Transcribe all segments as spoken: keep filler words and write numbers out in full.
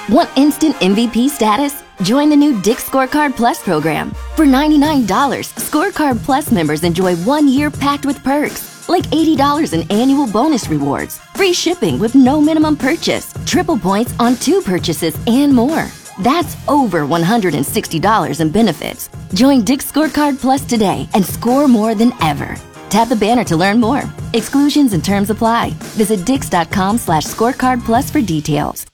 Want instant M V P status? Join the new Dick's Scorecard Plus program. For ninety-nine dollars, Scorecard Plus members enjoy one year packed with perks, like eighty dollars in annual bonus rewards, free shipping with no minimum purchase, triple points on two purchases, and more. That's over one hundred sixty dollars in benefits. Join Dick's Scorecard Plus today and score more than ever. Tap the banner to learn more. Exclusions and terms apply. Visit dix.com slash scorecard plus for details.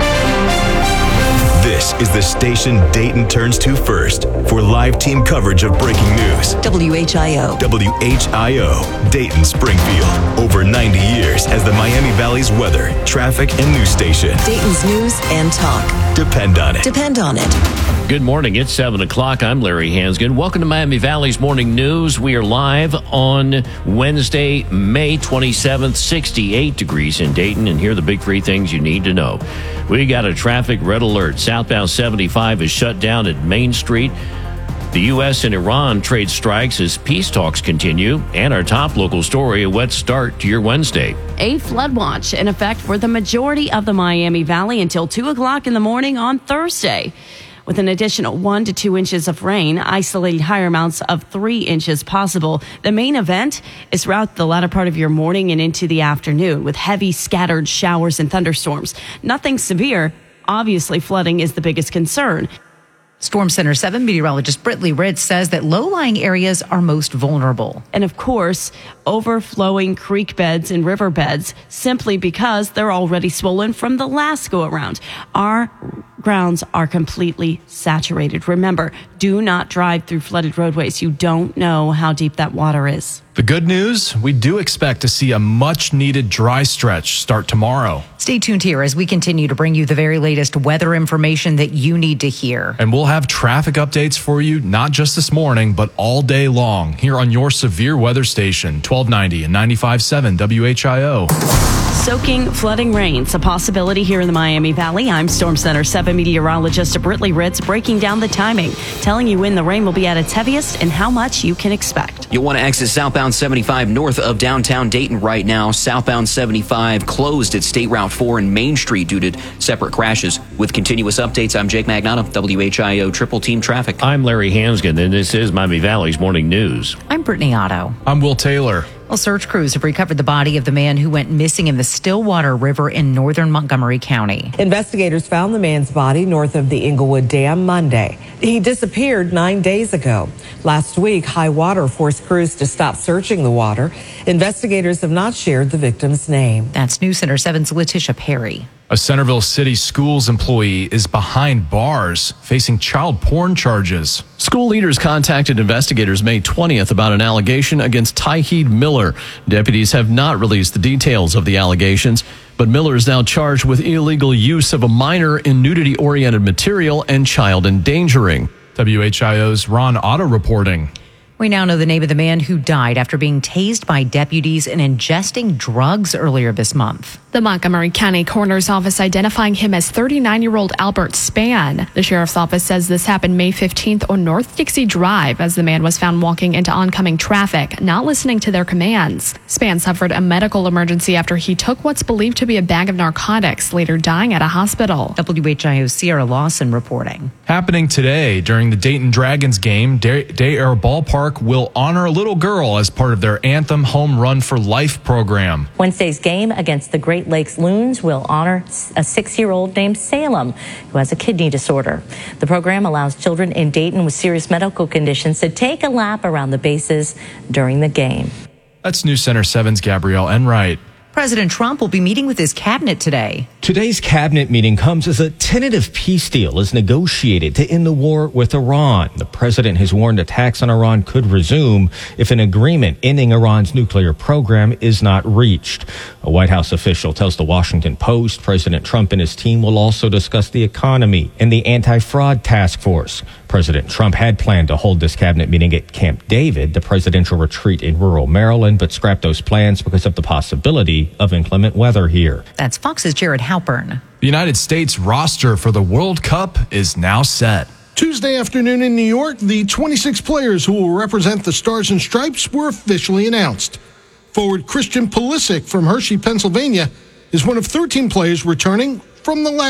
This is the station Dayton turns to first for live team coverage of breaking news. W H I O. W H I O, Dayton Springfield. Over ninety years as the Miami Valley's weather, traffic, and news station. Dayton's news and talk. Depend on it. Depend on it. Good morning. It's seven o'clock. I'm Larry Hansgen. Welcome to Miami Valley's Morning News. We are live on Wednesday, May twenty-seventh, sixty-eight degrees in Dayton. And here are the big three things you need to know. We got a traffic red alert. Southbound seventy-five is shut down at Main Street. The U S and Iran trade strikes as peace talks continue. And our top local story, a wet start to your Wednesday. A flood watch in effect for the majority of the Miami Valley until two o'clock in the morning on Thursday. With an additional one to two inches of rain, isolated higher amounts of three inches possible. The main event is throughout the latter part of your morning and into the afternoon with heavy scattered showers and thunderstorms. Nothing severe. Obviously, flooding is the biggest concern. Storm Center seven meteorologist Britley Ritz says that low-lying areas are most vulnerable. And of course, overflowing creek beds and river beds simply because they're already swollen from the last go-around. Our grounds are completely saturated. Remember, do not drive through flooded roadways. You don't know how deep that water is. The good news, we do expect to see a much-needed dry stretch start tomorrow. Stay tuned here as we continue to bring you the very latest weather information that you need to hear. And we'll have traffic updates for you, not just this morning, but all day long, here on your severe weather station, twelve ninety and ninety-five point seven W H I O. Soaking, flooding rains, a possibility here in the Miami Valley. I'm Storm Center seven meteorologist Britley Ritz, breaking down the timing, telling you when the rain will be at its heaviest and how much you can expect. You'll want to exit southbound seventy-five north of downtown Dayton right now. Southbound seventy-five closed at State Route four and Main Street due to separate crashes. With continuous updates, I'm Jake Magnato, W H I O Triple Team Traffic. I'm Larry Hansgen, and this is Miami Valley's Morning News. I'm Brittany Otto. I'm Will Taylor. Well, search crews have recovered the body of the man who went missing in the Stillwater River in northern Montgomery County. Investigators found the man's body north of the Inglewood Dam Monday. He disappeared nine days ago. Last week, high water forced crews to stop searching the water. Investigators have not shared the victim's name. That's News Center seven's Letitia Perry. A Centerville City Schools employee is behind bars, facing child porn charges. School leaders contacted investigators May twentieth about an allegation against Tyheed Miller. Deputies have not released the details of the allegations, but Miller is now charged with illegal use of a minor in nudity-oriented material and child endangering. W H I O's Ron Otto reporting. We now know the name of the man who died after being tased by deputies and ingesting drugs earlier this month. The Montgomery County Coroner's Office identifying him as thirty-nine-year-old Albert Spann. The Sheriff's Office says this happened May fifteenth on North Dixie Drive as the man was found walking into oncoming traffic, not listening to their commands. Spann suffered a medical emergency after he took what's believed to be a bag of narcotics, later dying at a hospital. W H I O's Sierra Lawson reporting. Happening today during the Dayton Dragons game, Day, Day Air Ballpark will honor a little girl as part of their Anthem Home Run for Life program. Wednesday's game against the Great Lakes Loons will honor a six-year-old named Salem who has a kidney disorder. The program allows children in Dayton with serious medical conditions to take a lap around the bases during the game. That's News Center seven's Gabrielle Enright. President Trump will be meeting with his cabinet today. Today's cabinet meeting comes as a tentative peace deal is negotiated to end the war with Iran. The president has warned attacks on Iran could resume if an agreement ending Iran's nuclear program is not reached. A White House official tells the Washington Post President Trump and his team will also discuss the economy and the anti-fraud task force. President Trump had planned to hold this cabinet meeting at Camp David, the presidential retreat in rural Maryland, but scrapped those plans because of the possibility of inclement weather here. That's Fox's Jared Halpern. The United States roster for the World Cup is now set. Tuesday afternoon in New York, the twenty-six players who will represent the Stars and Stripes were officially announced. Forward Christian Pulisic from Hershey, Pennsylvania, is one of thirteen players returning from the last